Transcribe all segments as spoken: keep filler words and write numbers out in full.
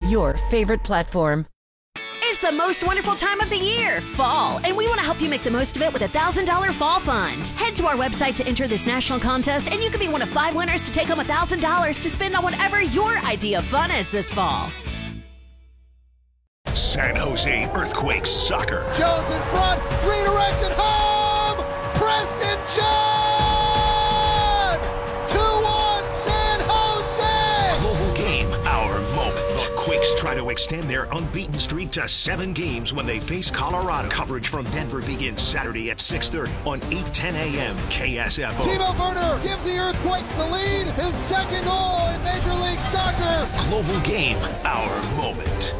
your favorite platform. It's the most wonderful time of the year, fall, and we want to help you make the most of it with a one thousand dollars Fall Fund. Head to our website to enter this national contest, and you could be one of five winners to take home one thousand dollars to spend on whatever your idea of fun is this fall. San Jose Earthquakes soccer. Jones in front, redirected home! Preston John! two one San Jose! Global game, our moment. The Quakes try to extend their unbeaten streak to seven games when they face Colorado. Coverage from Denver begins Saturday at six thirty on eight ten a.m. K S F O. Timo Werner gives the Earthquakes the lead. His second goal in Major League Soccer. Global game, our moment.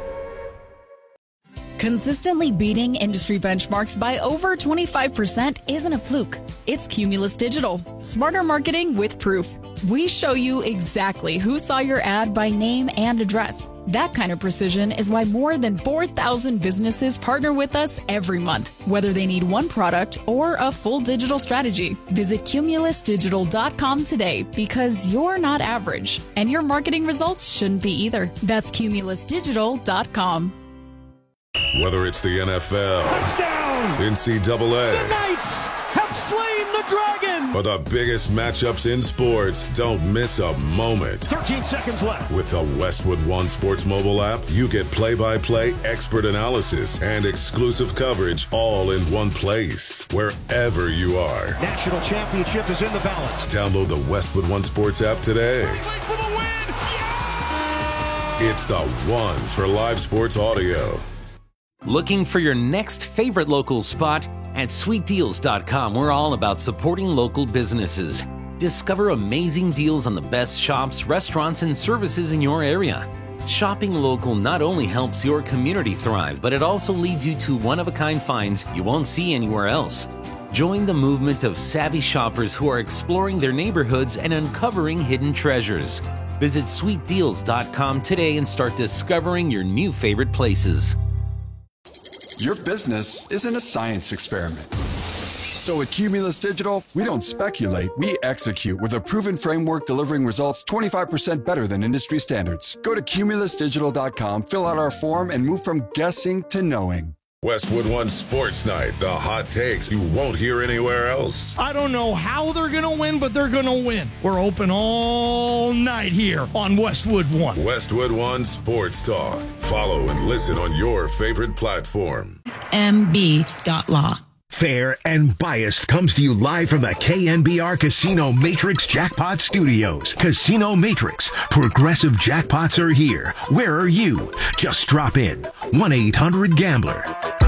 Consistently beating industry benchmarks by over twenty-five percent isn't a fluke. It's Cumulus Digital. Smarter marketing with proof. We show you exactly who saw your ad by name and address. That kind of precision is why more than four thousand businesses partner with us every month, whether they need one product or a full digital strategy. Visit cumulus digital dot com today because you're not average, and your marketing results shouldn't be either. That's cumulus digital dot com. Whether it's the N F L, touchdown, N C double A, the Knights have slain the dragon, or the biggest matchups in sports, don't miss a moment. thirteen seconds left. With the Westwood One Sports mobile app, you get play-by-play expert analysis and exclusive coverage all in one place, wherever you are. National championship is in the balance. Download the Westwood One Sports app today. For the win. Yeah! It's the one for live sports audio. Looking for your next favorite local spot? At sweet deals dot com, we're all about supporting local businesses. Discover amazing deals on the best shops, restaurants, and services in your area. Shopping local not only helps your community thrive, but it also leads you to one-of-a-kind finds you won't see anywhere else. Join the movement of savvy shoppers who are exploring their neighborhoods and uncovering hidden treasures. Visit sweet deals dot com today and start discovering your new favorite places. Your business isn't a science experiment. So at Cumulus Digital, we don't speculate, we execute with a proven framework delivering results twenty-five percent better than industry standards. Go to cumulus digital dot com, fill out our form, and move from guessing to knowing. Westwood One Sports Night, the hot takes you won't hear anywhere else. I don't know how they're going to win, but they're going to win. We're open all night here on Westwood One. Westwood One Sports Talk. Follow and listen on your favorite platform. M B dot law. Fair and Biased comes to you live from the K N B R Casino Matrix Jackpot Studios. Casino Matrix. Progressive jackpots are here. Where are you? Just drop in. one eight hundred gambler.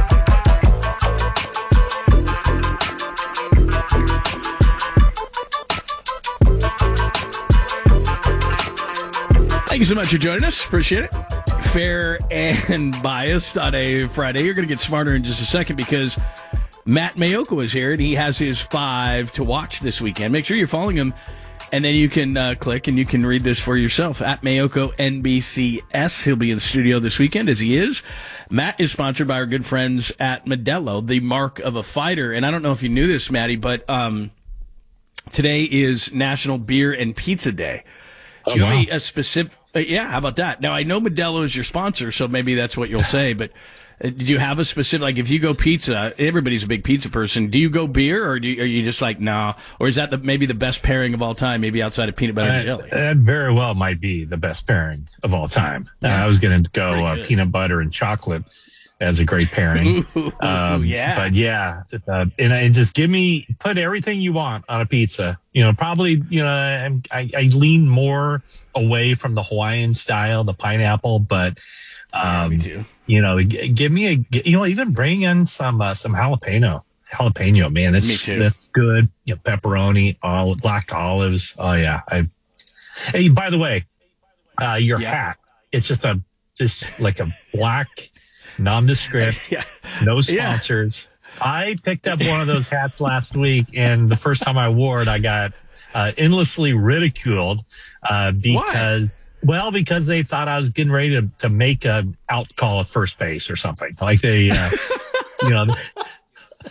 Thank you so much for joining us. Appreciate it. Fair and Biased on a Friday. You're going to get smarter in just a second because Matt Mayoko is here, and he has his five to watch this weekend. Make sure you're following him, and then you can uh, click and you can read this for yourself. At Mayoko N B C S. He'll be in the studio this weekend, as he is. Matt is sponsored by our good friends at Modelo, the mark of a fighter. And I don't know if you knew this, Matty, but um, today is National Beer and Pizza Day. Oh, Do you wow. have a, a specific... Uh, yeah, how about that? Now, I know Modelo is your sponsor, so maybe that's what you'll say, but... Did you have a specific, like if you go pizza, everybody's a big pizza person. Do you go beer or do you, are you just like, nah? Or is that the, maybe the best pairing of all time, maybe outside of peanut butter and jelly? That very well might be the best pairing of all time. Yeah. Uh, I was going to go uh, peanut butter and chocolate as a great pairing. Ooh, um, yeah. But yeah, uh, and, and just give me, put everything you want on a pizza. You know, probably, you know, I, I lean more away from the Hawaiian style, the pineapple, but um, yeah, me too. You know, give me a, you know, even bring in some, uh, some jalapeno, jalapeno, man. That's, me too. That's good. You know, pepperoni, all black olives. Oh yeah. I, hey, by the way, uh, your yeah. hat, it's just a, just like a black, nondescript, yeah. no sponsors. Yeah. I picked up one of those hats last week, and the first time I wore it, I got uh, endlessly ridiculed uh, because, Why? well, because they thought I was getting ready to, to make a out call at first base or something. Like they, uh, you know,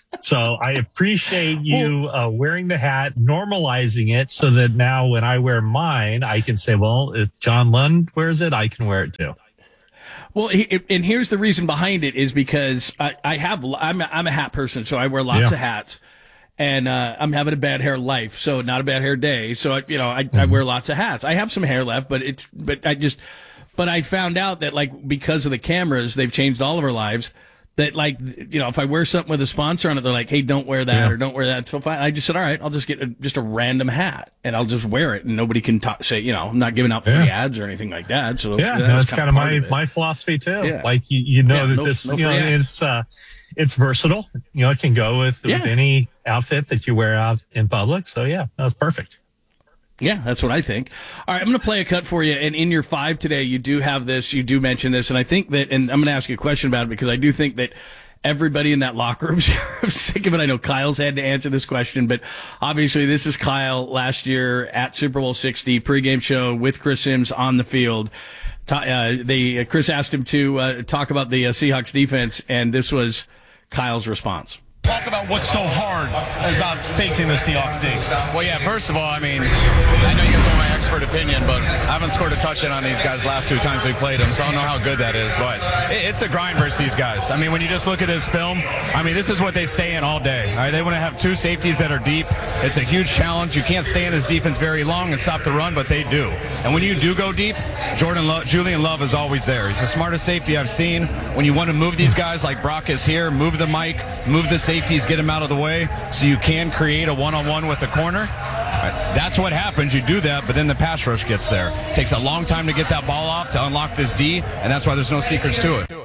So I appreciate you uh, wearing the hat, normalizing it so that now when I wear mine, I can say, well, if John Lund wears it, I can wear it too. Well, he, and here's the reason behind it is because I, I have, I'm a, I'm a hat person, so I wear lots Yeah. of hats. And uh, I'm having a bad hair life, so not a bad hair day. So, I, you know, I, Mm-hmm. I wear lots of hats. I have some hair left, but it's, but I just, but I found out that, like, because of the cameras, they've changed all of our lives. That, like, you know, if I wear something with a sponsor on it, they're like, hey, don't wear that Yeah. or don't wear that. So if I, I just said, all right, I'll just get a, just a random hat and I'll just wear it and nobody can talk, say, you know, I'm not giving out free Yeah. ads or anything like that. So Yeah, that no, was it's kind of part my, it. my philosophy too. Yeah. Like you, you know Yeah, that no- this, no you know, free ads. it's, uh, it's versatile. You know, it can go with, with Yeah. any outfit that you wear out in public. So yeah, that was perfect. Yeah, that's what I think. All right, I'm going to play a cut for you. And in your five today, you do have this, you do mention this. And I think that, and I'm going to ask you a question about it because I do think that everybody in that locker room is sick of it. I know Kyle's had to answer this question, but obviously this is Kyle last year at Super Bowl sixty pregame show with Chris Sims on the field. Uh, they, uh, Chris asked him to uh, talk about the uh, Seahawks defense, and this was Kyle's response. Talk about what's so hard about facing the Seahawks D. Well, yeah, first of all, I mean, I know you guys want my expert opinion, but I haven't scored a touchdown on these guys last two times we played them, so I don't know how good that is, but it, it's a grind versus these guys. I mean, when you just look at this film, I mean, this is what they stay in all day. All right? They want to have two safeties that are deep. It's a huge challenge. You can't stay in this defense very long and stop the run, but they do. And when you do go deep, Jordan Lo- Julian Love is always there. He's the smartest safety I've seen. When you want to move these guys like Brock is here, move the mic, move the safeties, get them out of the way so you can create a one-on-one with the corner. That's what happens. You do that, but then the pass rush gets there. It takes a long time to get that ball off to unlock this D, and that's why there's no secrets to it.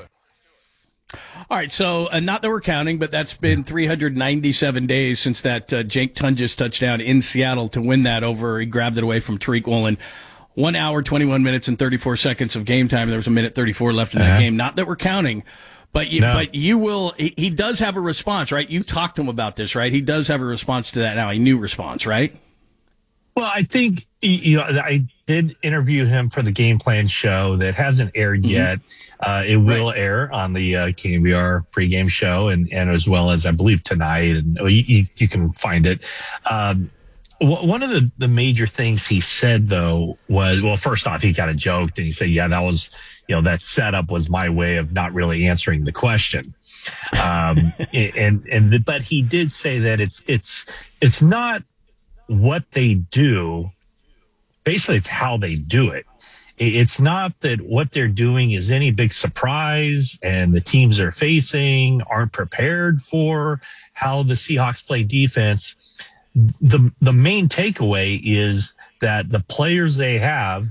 All right, so uh, not that we're counting, but that's been three hundred ninety-seven days since that uh, Jake Tunges touchdown in Seattle to win that over. He grabbed it away from Tariq Woolen. One hour, twenty-one minutes, and thirty-four seconds of game time. There was a minute thirty-four left in that Uh-huh. game. Not that we're counting, but you, No. but you will. He, he does have a response, right? You talked to him about this, right? He does have a response to that now. A new response, right? Well, I think, you know, I did interview him for the Game Plan show that hasn't aired Mm-hmm. yet. Uh, it will air on the uh, K N B R pregame show, and, and as well as I believe tonight, and oh, you, you, you can find it. Um, w- one of the, the major things he said though was, well, first off, he kind of joked and he said, yeah, that was, you know, that setup was my way of not really answering the question. Um, and, and, the, but he did say that it's, it's, it's not what they do. Basically, it's how they do it. It's not that what they're doing is any big surprise and the teams they're facing aren't prepared for how the Seahawks play defense. The, the main takeaway is that the players they have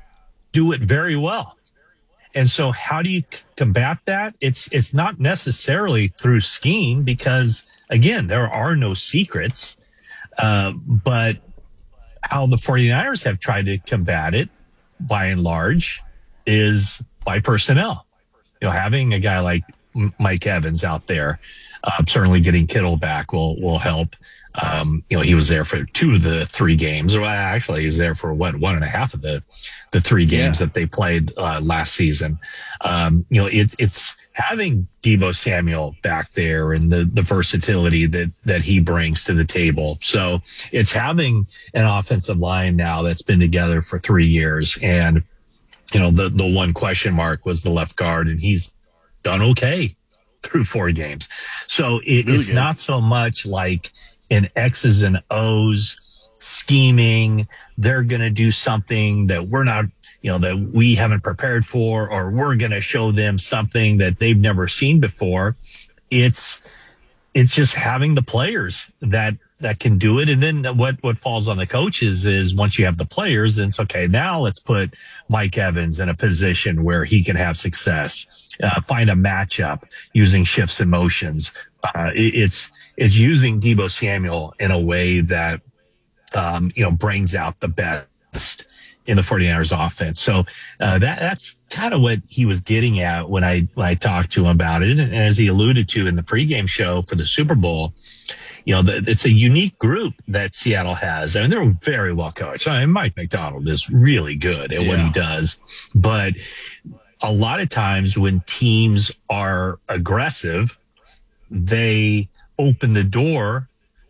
do it very well. And so how do you c- combat that? It's, it's not necessarily through scheme because again, there are no secrets. Uh, but how the 49ers have tried to combat it by and large is by personnel. You know, having a guy like M- Mike Evans out there, uh, certainly getting Kittle back will, will help. Um, you know, he was there for two of the three games. Well, actually, he was there for what, one and a half of the, the three games Yeah. that they played uh, last season. Um, you know, it, it's having Deebo Samuel back there and the, the versatility that, that he brings to the table. So it's having an offensive line now that's been together for three years. And, you know, the, the one question mark was the left guard, and he's done okay through four games. So it, Really it's good. not so much like in X's and O's scheming, they're going to do something that we're not, you know, that we haven't prepared for, or we're going to show them something that they've never seen before. It's, it's just having the players that, that can do it. And then what, what falls on the coaches is once you have the players, then it's okay. Now let's put Mike Evans in a position where he can have success, uh, find a matchup using shifts and motions. Uh, it, it's, it's using Deebo Samuel in a way that, um, you know, brings out the best in the 49ers offense. So, uh, that, that's kind of what he was getting at when I, when I talked to him about it. And as he alluded to in the pregame show for the Super Bowl, you know, the, it's a unique group that Seattle has. I mean, they're very well coached. I mean, Mike McDonald is really good at what he does, but a lot of times when teams are aggressive, they open the door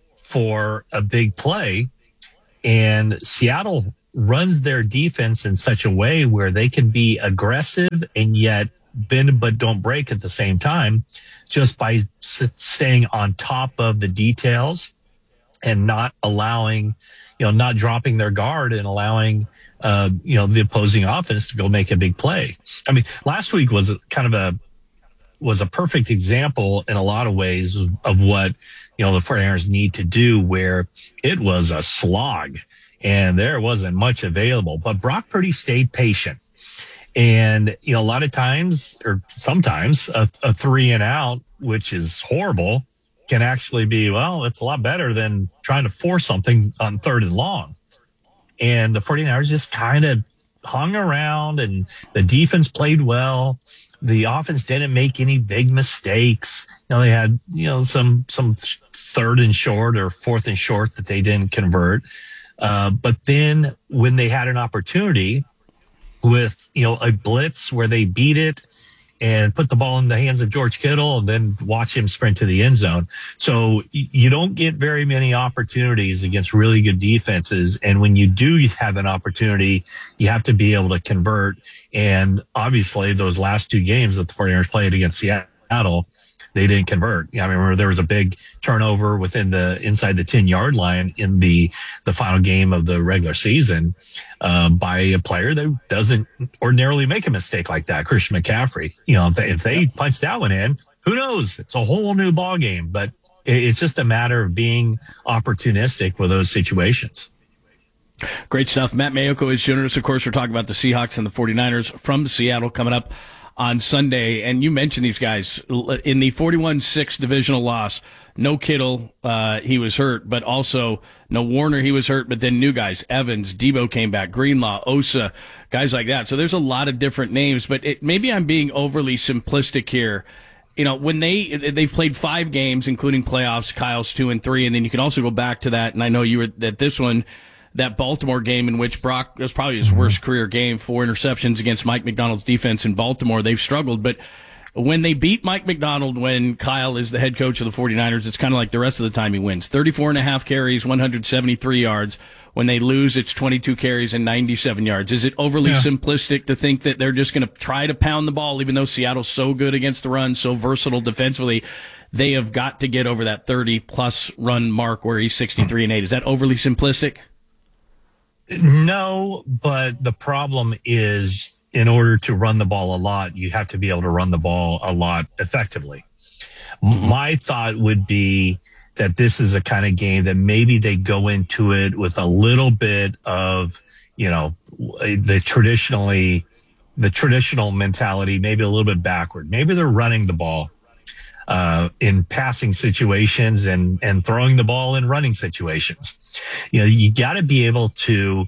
for a big play. And Seattle runs their defense in such a way where they can be aggressive and yet bend but don't break at the same time, just by s- staying on top of the details and not allowing, you know, not dropping their guard and allowing, uh, you know, the opposing offense to go make a big play. I mean, last week was kind of a, was a perfect example in a lot of ways of what, you know, the 49ers need to do, where it was a slog and there wasn't much available, but Brock Purdy stayed patient. And, you know, a lot of times, or sometimes, a, a three and out, which is horrible, can actually be, well, it's a lot better than trying to force something on third and long. And the 49ers just kind of hung around, and the defense played well. The offense didn't make any big mistakes. You know, they had, you know, some, some third and short or fourth and short that they didn't convert. Uh, but then when they had an opportunity with, you know, a blitz where they beat it and put the ball in the hands of George Kittle and then watch him sprint to the end zone. So you don't get very many opportunities against really good defenses. And when you do have an opportunity, you have to be able to convert. And obviously those last two games that the 49ers played against Seattle, they didn't convert. I remember there was a big turnover within the inside the ten yard line in the, the final game of the regular season um, by a player that doesn't ordinarily make a mistake like that, Christian McCaffrey. You know, if they, if they punch that one in, who knows? It's a whole new ball game. But it's just a matter of being opportunistic with those situations. Great stuff. Matt Maiocco is joining us. Of course, we're talking about the Seahawks and the 49ers from Seattle coming up on Sunday. And you mentioned these guys in the forty-one six divisional loss. No Kittle, uh, he was hurt, but also no Warner, he was hurt, but then new guys, Evans, Debo came back, Greenlaw, Osa, guys like that. So there's a lot of different names, but it, maybe I'm being overly simplistic here. You know, when they, they've played five games, including playoffs, Kyle's two and three, and then you can also go back to that, and I know you were at this one, that Baltimore game in which Brock, it was probably his worst career game, four interceptions against Mike McDonald's defense in Baltimore. They've struggled, but when they beat Mike McDonald, when Kyle is the head coach of the 49ers, it's kind of like the rest of the time he wins. thirty-four and a half carries, one hundred seventy-three yards. When they lose, it's twenty-two carries and ninety-seven yards. Is it overly yeah. simplistic to think that they're just going to try to pound the ball, even though Seattle's so good against the run, so versatile defensively? They have got to get over that thirty-plus run mark where he's sixty-three and eight. Is that overly simplistic? No, but the problem is, in order to run the ball a lot, you have to be able to run the ball a lot effectively. Mm-hmm. My thought would be that this is a kind of game that maybe they go into it with a little bit of, you know, the traditionally, the traditional mentality, maybe a little bit backward. Maybe they're running the ball uh, in passing situations and, and throwing the ball in running situations. You know, you got to be able to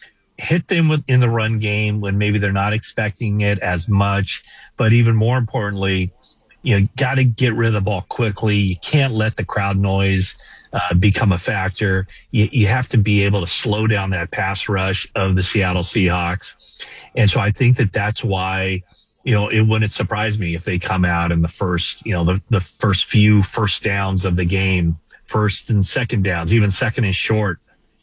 hit them with, in the run game when maybe they're not expecting it as much. But even more importantly, you know, got to get rid of the ball quickly. You can't let the crowd noise uh, become a factor. You, you have to be able to slow down that pass rush of the Seattle Seahawks. And so I think that that's why, you know, it wouldn't surprise me if they come out in the first, you know, the, the first few first downs of the game, first and second downs, even second and short,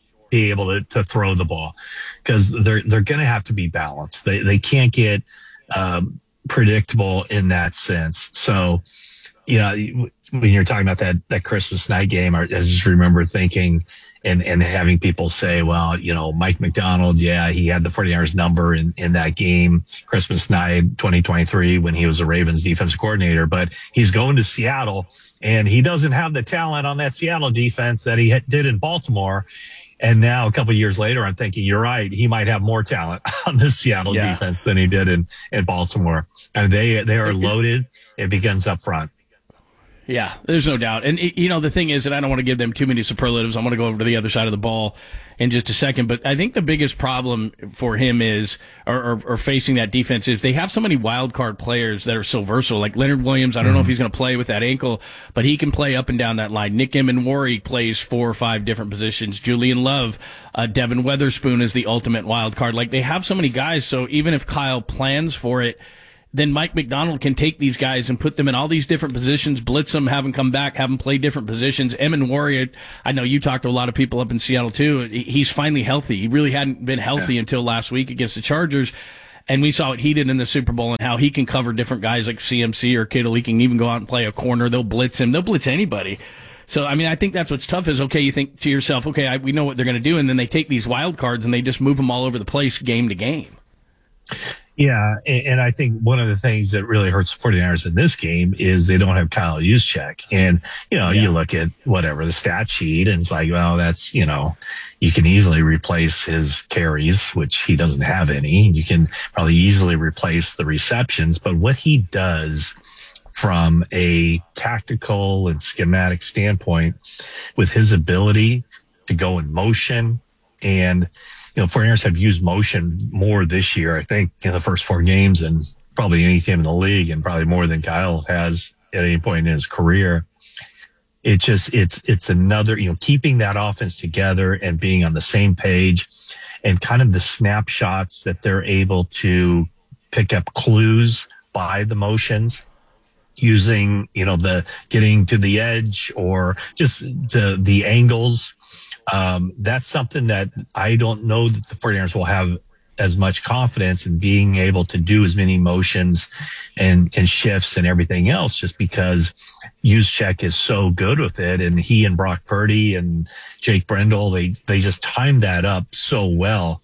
be able to, to throw the ball, because they're they're going to have to be balanced. They they can't get um, predictable in that sense. So, you know, when you're talking about that that Christmas night game, I just remember thinking and and having people say, well, you know, Mike McDonald, yeah, he had the 49ers number in in that game, Christmas night, twenty twenty-three, when he was the Ravens defensive coordinator, but he's going to Seattle and he doesn't have the talent on that Seattle defense that he did in Baltimore. And now a couple of years later, I'm thinking, you're right. He might have more talent on the Seattle yeah. defense than he did in, in Baltimore. And they, they are loaded. It begins up front. Yeah, there's no doubt. And, you know, the thing is that I don't want to give them too many superlatives. I'm going to go over to the other side of the ball in just a second. But I think the biggest problem for him is, or, or, or facing that defense is, they have so many wild card players that are so versatile. Like Leonard Williams, I don't mm-hmm. know if he's going to play with that ankle, but he can play up and down that line. Nick Emenwari plays four or five different positions. Julian Love, uh, Devin Weatherspoon is the ultimate wild card. Like, they have so many guys, so even if Kyle plans for it, then Mike McDonald can take these guys and put them in all these different positions, blitz them, have them come back, have them play different positions. Emin Warrior, I know you talked to a lot of people up in Seattle too. He's finally healthy. He really hadn't been healthy yeah. until last week against the Chargers. And we saw what he did in the Super Bowl and how he can cover different guys like C M C or Kittle. He can even go out and play a corner. They'll blitz him. They'll blitz anybody. So, I mean, I think that's what's tough is, okay, you think to yourself, okay, I, we know what they're going to do, and then they take these wild cards and they just move them all over the place game to game. Yeah, and, and I think one of the things that really hurts the 49ers in this game is they don't have Kyle Juszczyk. And, you know, yeah. you look at whatever, the stat sheet, and it's like, well, that's, you know, you can easily replace his carries, which he doesn't have any. You can probably easily replace the receptions. But what he does from a tactical and schematic standpoint with his ability to go in motion, and you know, 49ers have used motion more this year, I think, in the first four games and probably any team in the league, and probably more than Kyle has at any point in his career. It just, it's, it's another, you know, keeping that offense together and being on the same page, and kind of the snapshots that they're able to pick up clues by the motions, using, you know, the getting to the edge or just the, the angles. Um, that's something that I don't know that the 49ers will have as much confidence in being able to do as many motions and, and shifts and everything else, just because Juszczyk is so good with it. And he and Brock Purdy and Jake Brendel, they, they just timed that up so well.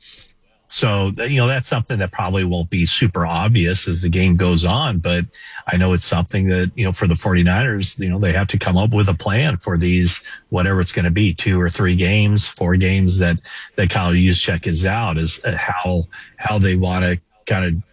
So, you know, that's something that probably won't be super obvious as the game goes on, but I know it's something that, you know, for the 49ers, you know, they have to come up with a plan for these, whatever it's going to be, two or three games, four games that, that Kyle Juszczyk is out, is how, how they want to kind of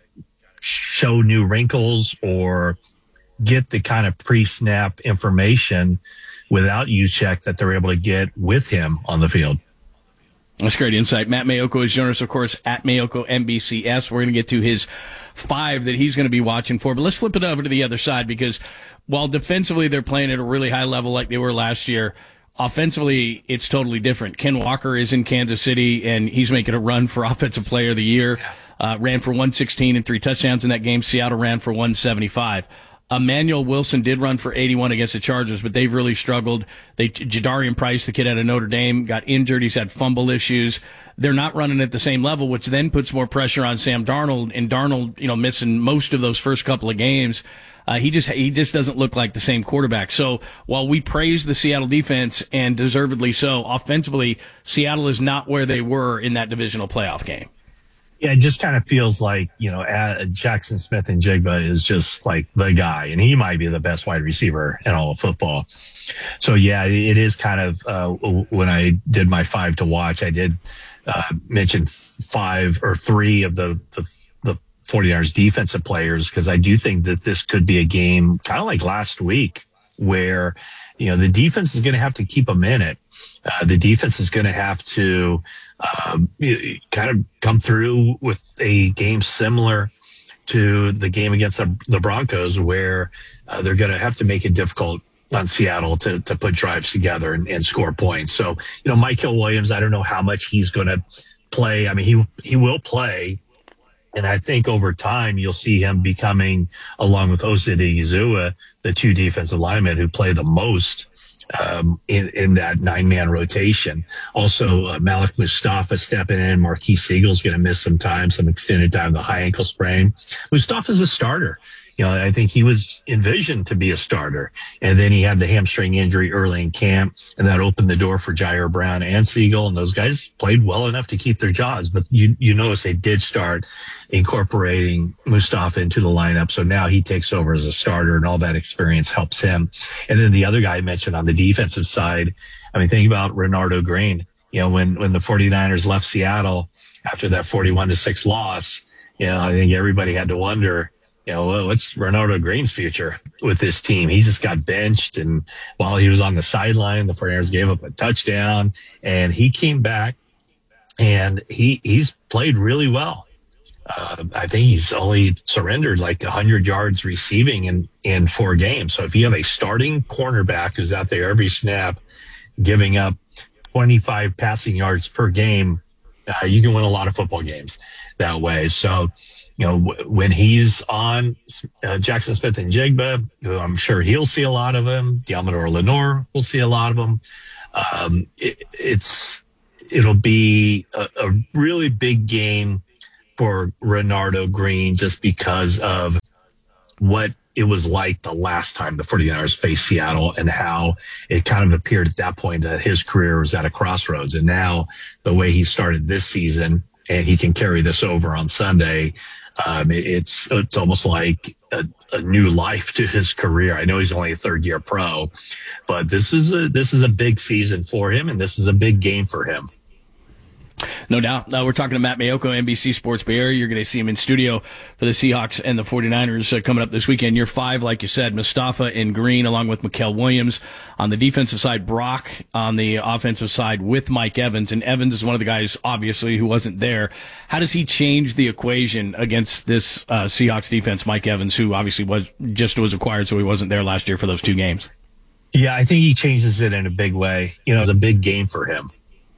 show new wrinkles or get the kind of pre-snap information without Juszczyk that they're able to get with him on the field. That's great insight. Matt Maiocco is joining us, of course, at Maiocco N B C S. We're going to get to his five that he's going to be watching for. But let's flip it over to the other side, because while defensively they're playing at a really high level like they were last year, offensively it's totally different. Ken Walker is in Kansas City, and he's making a run for Offensive Player of the Year. Uh, ran for one sixteen and three touchdowns in that game. Seattle ran for one seventy-five. Emmanuel Wilson did run for eighty-one against the Chargers, but they've really struggled. They, Jadarian Price, the kid out of Notre Dame, got injured. He's had fumble issues. They're not running at the same level, which then puts more pressure on Sam Darnold. And Darnold, you know, missing most of those first couple of games. Uh, he just, he just doesn't look like the same quarterback. So while we praise the Seattle defense, and deservedly so, offensively, Seattle is not where they were in that divisional playoff game. Yeah, it just kind of feels like, you know, uh, Jackson Smith and Jigba is just like the guy, and he might be the best wide receiver in all of football. So, yeah, it is kind of, uh, when I did my five to watch, I did uh, mention five or three of the, the, the 49ers defensive players, because I do think that this could be a game kind of like last week where, you know, the defense is going to have to keep them in it. Uh, the defense is going to have to um, kind of come through with a game similar to the game against the, the Broncos, where uh, they're going to have to make it difficult on Seattle to to put drives together and, and score points. So, you know, Michael Williams, I don't know how much he's going to play. I mean, he he will play. And I think over time, you'll see him becoming, along with Osa Odighizuwa, the two defensive linemen who play the most um, in, in that nine-man rotation. Also, uh, Malik Mustafa stepping in. Marquise Eagle's going to miss some time, some extended time, the high ankle sprain. Mustafa's a starter. You know, I think he was envisioned to be a starter. And then he had the hamstring injury early in camp, and that opened the door for Jair Brown and Siegel. And those guys played well enough to keep their jobs. But you, you notice they did start incorporating Mustafa into the lineup. So now he takes over as a starter, and all that experience helps him. And then the other guy I mentioned on the defensive side, I mean, think about Renardo Green. You know, when, when the 49ers left Seattle after that forty-one to six loss, you know, I think everybody had to wonder, you know, well, what's Renardo Green's future with this team? He just got benched, and while he was on the sideline, the 49ers gave up a touchdown, and he came back, and he he's played really well. Uh, I think he's only surrendered like one hundred yards receiving in, in four games. So if you have a starting cornerback who's out there every snap, giving up twenty-five passing yards per game, uh, you can win a lot of football games that way. So, you know, w- when he's on uh, Jackson Smith and Jigba, who I'm sure he'll see a lot of him. Diamador Lenore will see a lot of him. Um, it, it's it'll be a, a really big game for Renardo Green just because of what it was like the last time the 49ers faced Seattle and how it kind of appeared at that point that his career was at a crossroads. And now the way he started this season, and he can carry this over on Sunday, um, it, it's it's almost like a, a new life to his career. I know he's only a third year pro, but this is a this is a big season for him, and this is a big game for him. No doubt. Uh, we're talking to Matt Maiocco, N B C Sports Bay Area. You're going to see him in studio for the Seahawks and the 49ers uh, coming up this weekend. Year five, like you said, Mustafa and Green, along with Mikael Williams. On the defensive side, Brock. On the offensive side, with Mike Evans. And Evans is one of the guys, obviously, who wasn't there. How does he change the equation against this uh, Seahawks defense, Mike Evans, who obviously was just was acquired, so he wasn't there last year for those two games? Yeah, I think he changes it in a big way. You know, it's a big game for him.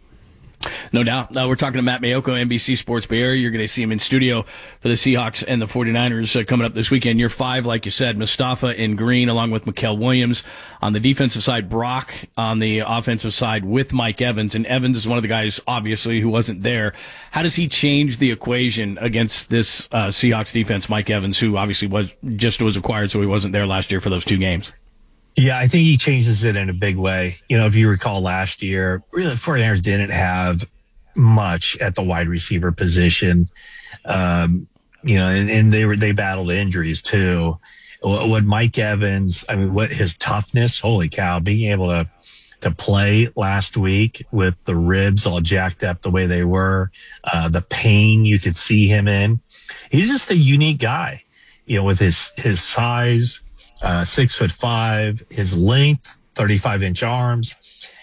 No doubt. Uh, we're talking to Matt Maiocco, N B C Sports Bay Area. You're going to see him in studio for the Seahawks and the 49ers uh, coming up this weekend. Year five, like you said, Mustafa and Green, along with Mikael Williams. On the defensive side, Brock. On the offensive side, with Mike Evans. And Evans is one of the guys, obviously, who wasn't there. How does he change the equation against this uh, Seahawks defense, Mike Evans, who obviously was just was acquired, so he wasn't there last year for those two games? Yeah, I think he changes it in a big way. You know, if you recall last year, really, the 49ers didn't have much at the wide receiver position. Um, you know, and, and they were, they battled injuries too. What Mike Evans, I mean, what his toughness, holy cow, being able to, to play last week with the ribs all jacked up the way they were, uh, the pain you could see him in. He's just a unique guy, you know, with his, his size, Uh, six foot five, his length, thirty-five inch arms.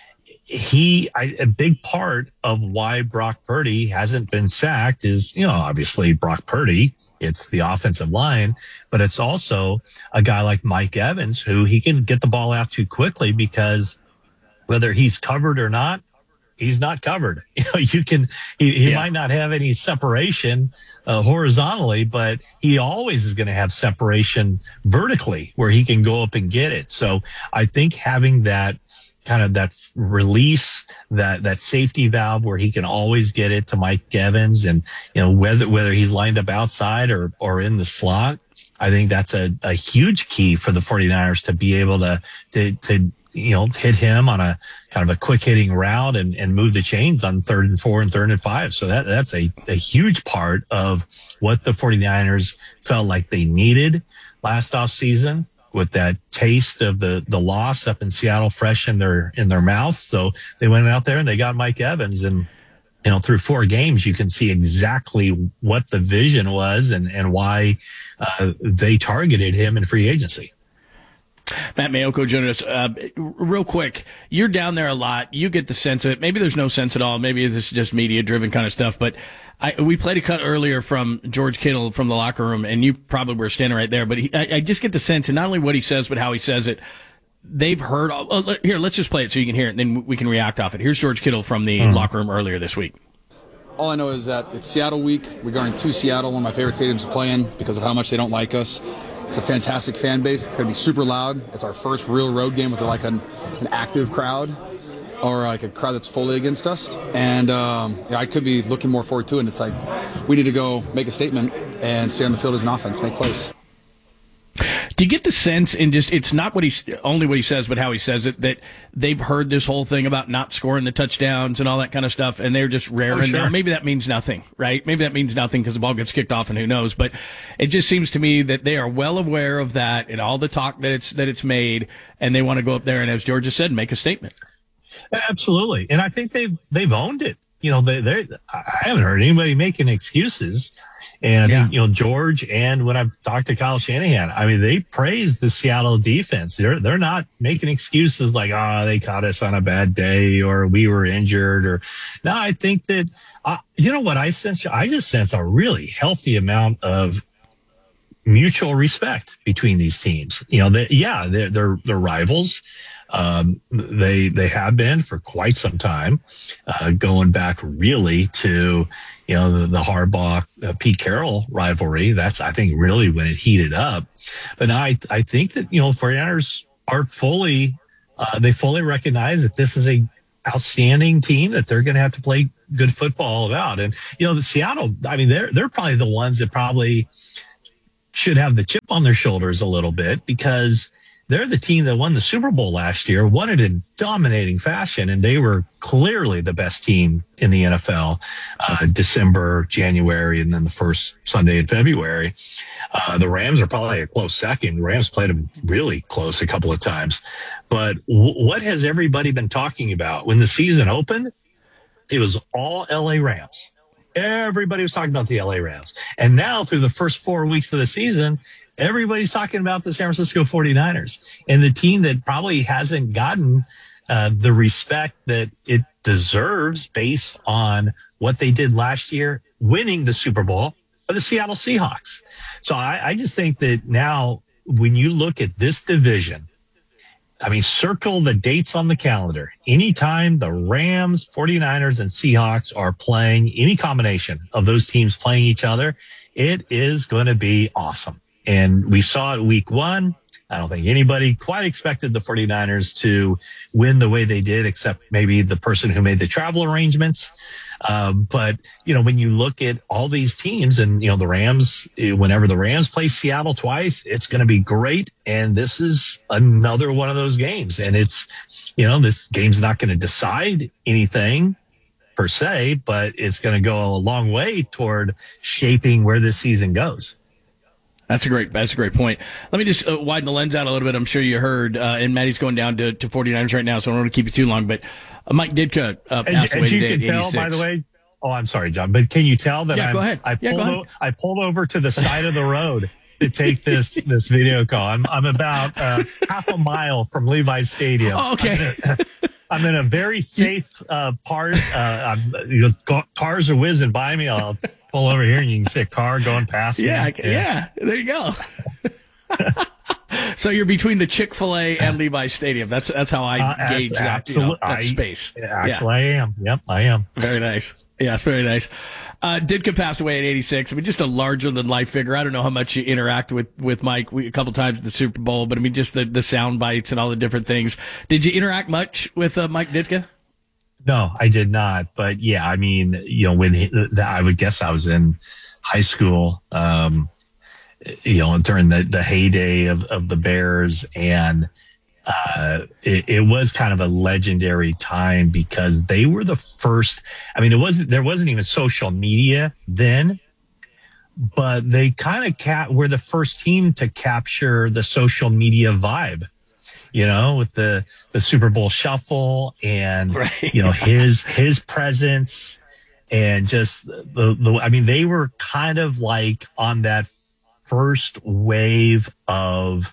He, I, a big part of why Brock Purdy hasn't been sacked is, you know, obviously Brock Purdy, it's the offensive line, but it's also a guy like Mike Evans who he can get the ball out too quickly because whether he's covered or not, he's not covered. You know, you can, he, he yeah. might not have any separation Uh, horizontally, but he always is going to have separation vertically where he can go up and get it. So I think having that kind of that release, that, that safety valve where he can always get it to Mike Evans and, you know, whether, whether he's lined up outside or, or in the slot, I think that's a, a huge key for the 49ers to be able to, to, to, you know, hit him on a kind of a quick hitting route and, and move the chains on third and four and third and five. So that, that's a, a huge part of what the 49ers felt like they needed last off season with that taste of the, the loss up in Seattle fresh in their, in their mouths. So they went out there and they got Mike Evans, and, you know, through four games, you can see exactly what the vision was and, and why uh, they targeted him in free agency. Matt Maiocco joining us. Uh, real quick, you're down there a lot. You get the sense of it. Maybe there's no sense at all. Maybe this is just media-driven kind of stuff. But I, we played a cut earlier from George Kittle from the locker room, and you probably were standing right there. But he, I, I just get the sense, and not only what he says, but how he says it. They've heard. Oh, here, let's just play it so you can hear it, and then we can react off it. Here's George Kittle from the mm. locker room earlier this week. All I know is that it's Seattle week. We're going to Seattle, one of my favorite stadiums to play in because of how much they don't like us. It's a fantastic fan base. It's going to be super loud. It's our first real road game with like an, an active crowd or like a crowd that's fully against us. And um, yeah, I could be looking more forward to it. And it's like we need to go make a statement and stay on the field as an offense, make plays. Do you get the sense, and just it's not what he's only what he says, but how he says it, that they've heard this whole thing about not scoring the touchdowns and all that kind of stuff, and they're just raring oh, sure. down. Maybe that means nothing, right? Maybe that means nothing because the ball gets kicked off, and who knows? But it just seems to me that they are well aware of that and all the talk that it's that it's made, and they want to go up there and, as George just said, make a statement. Absolutely, and I think they've they've owned it. You know, they they I haven't heard anybody making excuses. And I yeah. think, you know, George, and when I've talked to Kyle Shanahan, I mean, they praise the Seattle defense. They're, they're not making excuses like, oh, they caught us on a bad day or we were injured or no, I think that, uh, you know what I sense? I just sense a really healthy amount of mutual respect between these teams. You know, they, yeah, they're, they're, they're rivals. Um, they they have been for quite some time, uh, going back really to, you know, the, the Harbaugh uh, Pete Carroll rivalry. That's, I think, really when it heated up. But now I, I think that, you know, 49ers are fully, uh, they fully recognize that this is a outstanding team that they're going to have to play good football about. And, you know, the Seattle, I mean, they're, they're probably the ones that probably should have the chip on their shoulders a little bit, because they're the team that won the Super Bowl last year, won it in dominating fashion, and they were clearly the best team in the N F L, uh, December, January, and then the first Sunday in February. Uh, the Rams are probably a close second. The Rams played them really close a couple of times. But w- what has everybody been talking about? When the season opened, it was all L A Rams. Everybody was talking about the L A Rams. And now through the first four weeks of the season, everybody's talking about the San Francisco 49ers, and the team that probably hasn't gotten uh, the respect that it deserves based on what they did last year, winning the Super Bowl, are the Seattle Seahawks. So I, I just think that now when you look at this division, I mean, circle the dates on the calendar. Anytime the Rams, 49ers, and Seahawks are playing, any combination of those teams playing each other, it is going to be awesome. And we saw it week one. I don't think anybody quite expected the 49ers to win the way they did, except maybe the person who made the travel arrangements. Um, but, you know, when you look at all these teams and, you know, the Rams, whenever the Rams play Seattle twice, it's going to be great. And this is another one of those games. And it's, you know, this game's not going to decide anything per se, but it's going to go a long way toward shaping where this season goes. That's a great, that's a great point. Let me just uh, widen the lens out a little bit. I'm sure you heard, uh, and Maddie's going down to, to 49ers right now, so I don't want to keep you too long, but uh, Mike Ditka uh, passed away as you today can at tell, eighty-six. by the way, oh, I'm sorry, John, but can you tell that yeah, I'm, go ahead. I, yeah, pulled go ahead. o- I pulled over to the side of the road to take this, this video call. I'm, I'm about uh, half a mile from Levi Stadium. Oh, okay. I'm in, I'm in a very safe uh, part. Uh, I'm, you know, cars are whizzing by me. I'll pull over here and you can see a car going past yeah, me. Yeah, yeah, there you go. So you're between the Chick-fil-A and Levi Stadium. That's that's how I uh, gauge that, you know, that I, space. Actually, yeah. I am. Yep, I am. Very nice. Yes, very nice. Uh, Ditka passed away at eighty-six. I mean, just a larger-than-life figure. I don't know how much you interact with, with Mike we, a couple times at the Super Bowl, but I mean, just the, the sound bites and all the different things. Did you interact much with uh, Mike Ditka? No, I did not. But, yeah, I mean, you know, when he, I would guess I was in high school, um, you know, during the, the heyday of, of the Bears. And uh, it, it was kind of a legendary time because they were the first. I mean, it wasn't, there wasn't even social media then, but they kind of cap, were the first team to capture the social media vibe, you know, with the, the Super Bowl shuffle and, right. you know, his, his presence and just the, the, I mean, they were kind of like on that first wave of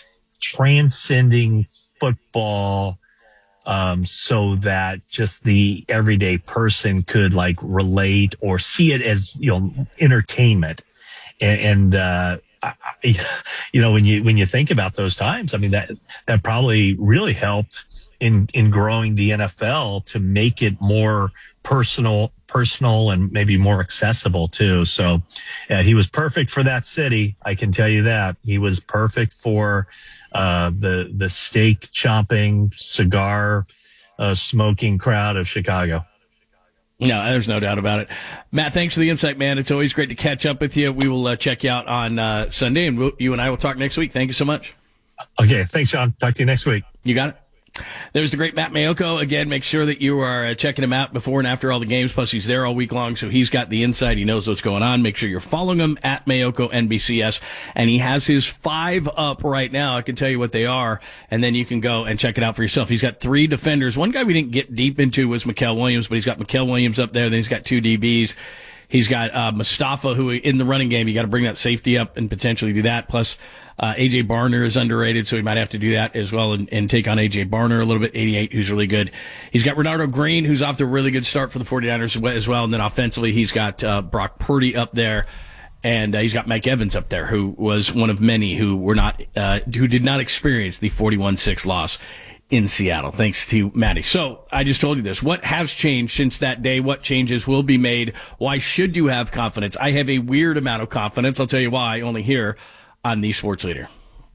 transcending football, um, so that just the everyday person could like relate or see it as, you know, entertainment. And, and uh, I, you know, when you, when you think about those times, I mean, that, that probably really helped in, in growing the N F L to make it more personal, personal and maybe more accessible too. So uh, he was perfect for that city. I can tell you that. He was perfect for uh, the, the steak chomping, cigar uh, smoking crowd of Chicago. No, there's no doubt about it. Matt, thanks for the insight, man. It's always great to catch up with you. We will uh, check you out on uh, Sunday, and we'll, you and I will talk next week. Thank you so much. Okay. Thanks, Sean. Talk to you next week. You got it. There's the great Matt Maiocco. Again, make sure that you are uh, checking him out before and after all the games. Plus, he's there all week long, so he's got the insight. He knows what's going on. Make sure you're following him at Maiocco N B C S. And he has his five up right now. I can tell you what they are, and then you can go and check it out for yourself. He's got three defenders. One guy we didn't get deep into was Mikael Williams, but he's got Mikael Williams up there. Then he's got two D Bs. He's got uh, Mustafa, who in the running game, you got to bring that safety up and potentially do that. Plus, uh, A J Barner is underrated, so he might have to do that as well and, and take on A J Barner a little bit. eighty-eight, who's really good. He's got Renardo Green, who's off to a really good start for the 49ers as well. And then offensively, he's got uh, Brock Purdy up there. And uh, he's got Mike Evans up there, who was one of many who were not, uh, who did not experience the forty-one six loss in Seattle, thanks to Maddie. So I just told you this. What has changed since that day? What changes will be made? Why should you have confidence? I have a weird amount of confidence. I'll tell you why, only here on The Sports Leader.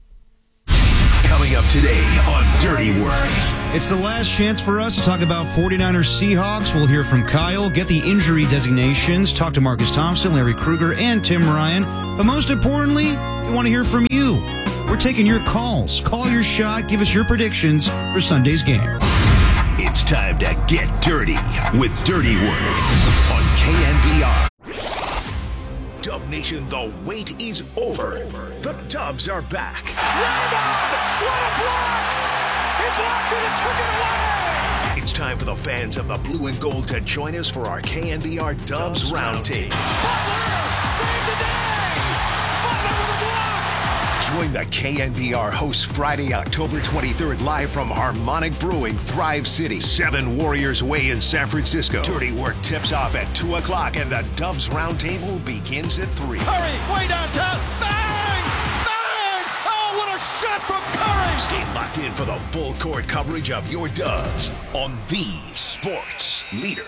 Coming up today on Dirty Work. It's the last chance for us to talk about 49ers Seahawks. We'll hear from Kyle, get the injury designations, talk to Marcus Thompson, Larry Krueger, and Tim Ryan. But most importantly, we want to hear from you. We're taking your calls. Call your shot. Give us your predictions for Sunday's game. It's time to get dirty with Dirty Work on K N B R. Dub Nation, the wait is over. The Dubs are back. Draymond! What a block! He blocked it and took it away! It's time for the fans of the blue and gold to join us for our K N B R Dubs Roundtable. Butler! Save the day! Butler with a block! Join the K N B R hosts Friday, October twenty-third, live from Harmonic Brewing, Thrive City, seven Warriors Way in San Francisco. Dirty Work tips off at two o'clock, and the Dubs Roundtable begins at three. Curry, way downtown, bang! Bang! Oh, what a shot from Curry! Stay locked in for the full court coverage of your Dubs on The Sports Leader.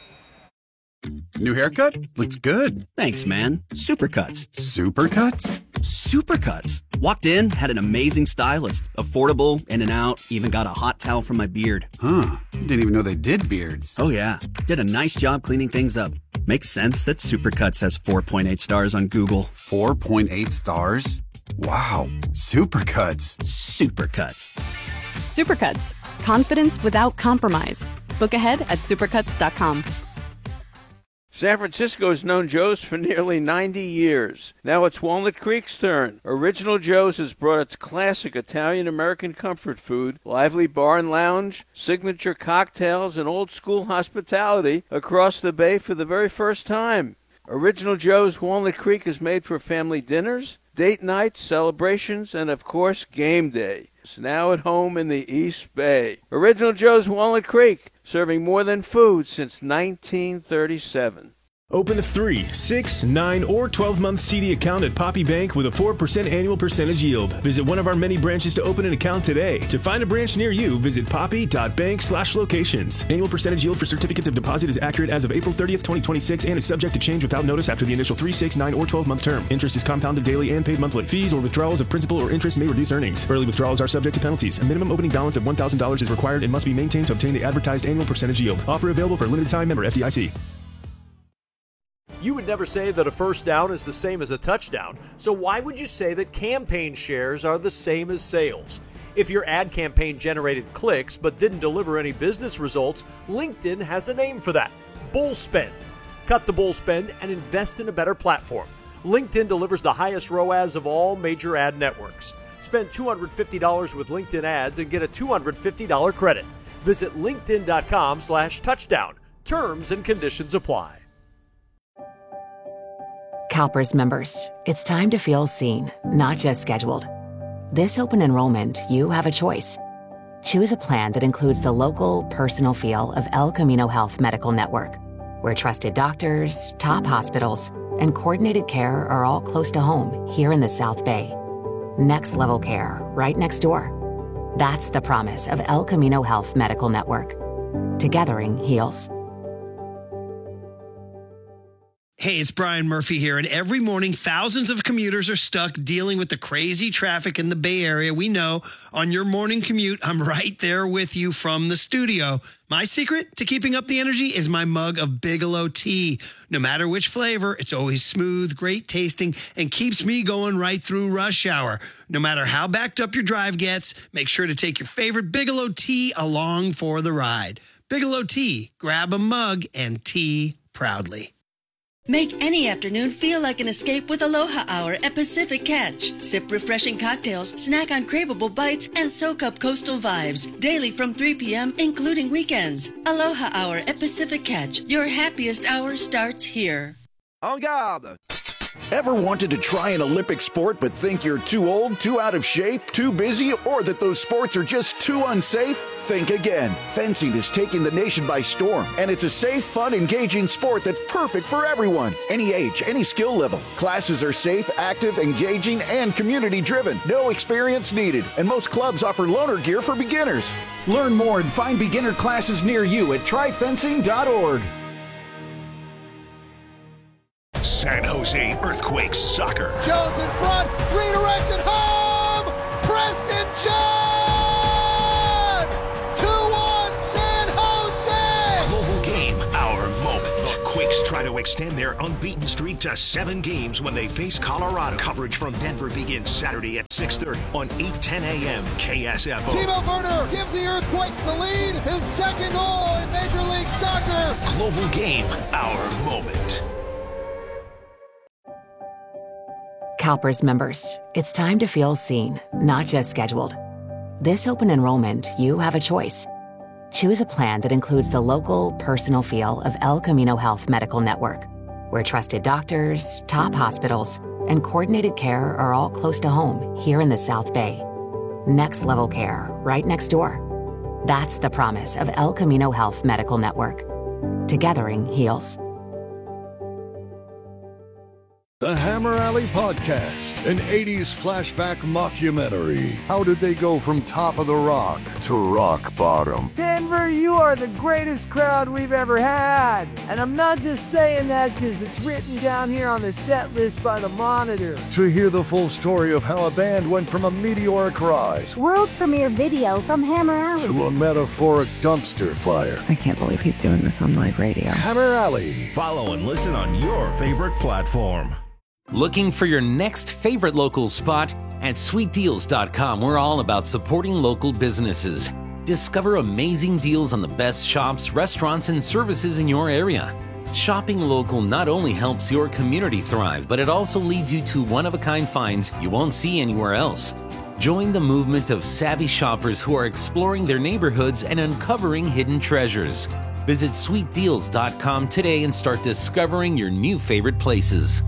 New haircut? Looks good. Thanks, man. Supercuts. Supercuts? Supercuts. Walked in, had an amazing stylist. Affordable, in and out, even got a hot towel from my beard. Huh. Didn't even know they did beards. Oh, yeah. Did a nice job cleaning things up. Makes sense that Supercuts has four point eight stars on Google. four point eight stars? Wow. Supercuts. Supercuts. Supercuts. Confidence without compromise. Book ahead at supercuts dot com. San Francisco has known Joe's for nearly ninety years. Now it's Walnut Creek's turn. Original Joe's has brought its classic Italian-American comfort food, lively bar and lounge, signature cocktails, and old-school hospitality across the bay for the very first time. Original Joe's Walnut Creek is made for family dinners, date nights, celebrations, and, of course, game day. It's now at home in the East Bay. Original Joe's Walnut Creek, serving more than food since nineteen thirty-seven. Open a three, six, nine, or twelve-month C D account at Poppy Bank with a four percent annual percentage yield. Visit one of our many branches to open an account today. To find a branch near you, visit poppy.bank slash locations. Annual percentage yield for certificates of deposit is accurate as of April thirtieth, twenty twenty-six and is subject to change without notice after the initial three, six, nine, or twelve-month term. Interest is compounded daily and paid monthly. Fees or withdrawals of principal or interest may reduce earnings. Early withdrawals are subject to penalties. A minimum opening balance of one thousand dollars is required and must be maintained to obtain the advertised annual percentage yield. Offer available for a limited time. Member F D I C. You would never say that a first down is the same as a touchdown, so why would you say that campaign shares are the same as sales? If your ad campaign generated clicks but didn't deliver any business results, LinkedIn has a name for that: bull spend. Cut the bull spend and invest in a better platform. LinkedIn delivers the highest R O A S of all major ad networks. Spend two hundred fifty dollars with LinkedIn ads and get a two hundred fifty dollars credit. Visit linkedin.com slash touchdown. Terms and conditions apply. CalPERS members, it's time to feel seen, not just scheduled. This open enrollment, you have a choice. Choose a plan that includes the local, personal feel of El Camino Health Medical Network, where trusted doctors, top hospitals, and coordinated care are all close to home here in the South Bay. Next level care, right next door. That's the promise of El Camino Health Medical Network. Togethering heals. Hey, it's Brian Murphy here, and every morning thousands of commuters are stuck dealing with the crazy traffic in the Bay Area. We know on your morning commute, I'm right there with you from the studio. My secret to keeping up the energy is my mug of Bigelow tea. No matter which flavor, it's always smooth, great tasting, and keeps me going right through rush hour. No matter how backed up your drive gets, make sure to take your favorite Bigelow tea along for the ride. Bigelow tea, grab a mug and tea proudly. Make any afternoon feel like an escape with Aloha Hour at Pacific Catch. Sip refreshing cocktails, snack on craveable bites, and soak up coastal vibes. Daily from three p.m., including weekends. Aloha Hour at Pacific Catch. Your happiest hour starts here. En garde! Ever wanted to try an Olympic sport but think you're too old, too out of shape, too busy, or that those sports are just too unsafe? Think again. Fencing is taking the nation by storm, and it's a safe, fun, engaging sport that's perfect for everyone. Any age, any skill level. Classes are safe, active, engaging, and community-driven. No experience needed, and most clubs offer loaner gear for beginners. Learn more and find beginner classes near you at try fencing dot org. San Jose Earthquakes soccer. Jones in front, redirected home! Preston John! two one San Jose! Global game, our moment. The Quakes try to extend their unbeaten streak to seven games when they face Colorado. Coverage from Denver begins Saturday at six thirty on eight ten a.m. K S F O. Timo Werner gives the Earthquakes the lead. His second goal in Major League Soccer. Global game, our moment. CalPERS members, it's time to feel seen, not just scheduled. This open enrollment, you have a choice. Choose a plan that includes the local, personal feel of El Camino Health Medical Network, where trusted doctors, top hospitals, and coordinated care are all close to home here in the South Bay. Next level care, right next door. That's the promise of El Camino Health Medical Network. Togethering heals. The Hammer Alley Podcast, an eighties flashback mockumentary. How did they go from top of the rock to rock bottom? Denver, you are the greatest crowd we've ever had. And I'm not just saying that because it's written down here on the set list by the Monitor. To hear the full story of how a band went from a meteoric rise world premiere video from Hammer Alley to a metaphoric dumpster fire. I can't believe he's doing this on live radio. Hammer Alley. Follow and listen on your favorite platform. Looking for your next favorite local spot? At sweet deals dot com, we're all about supporting local businesses. Discover amazing deals on the best shops, restaurants, and services in your area. Shopping local not only helps your community thrive, but it also leads you to one-of-a-kind finds you won't see anywhere else. Join the movement of savvy shoppers who are exploring their neighborhoods and uncovering hidden treasures. Visit sweet deals dot com today and start discovering your new favorite places.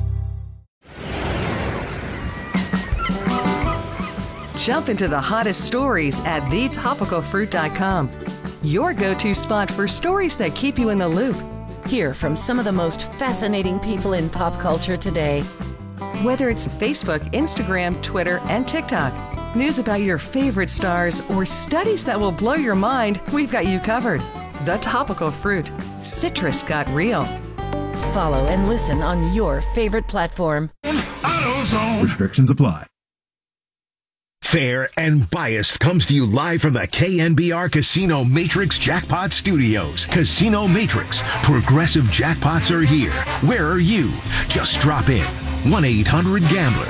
Jump into the hottest stories at the topical fruit dot com. Your go-to spot for stories that keep you in the loop. Hear from some of the most fascinating people in pop culture today. Whether it's Facebook, Instagram, Twitter, and TikTok, news about your favorite stars, or studies that will blow your mind, we've got you covered. The Topical Fruit. Citrus got real. Follow and listen on your favorite platform. AutoZone. Restrictions apply. Fair and Biased comes to you live from the K N B R Casino Matrix Jackpot Studios. Casino Matrix. Progressive jackpots are here. Where are you? Just drop in. one eight hundred gambler.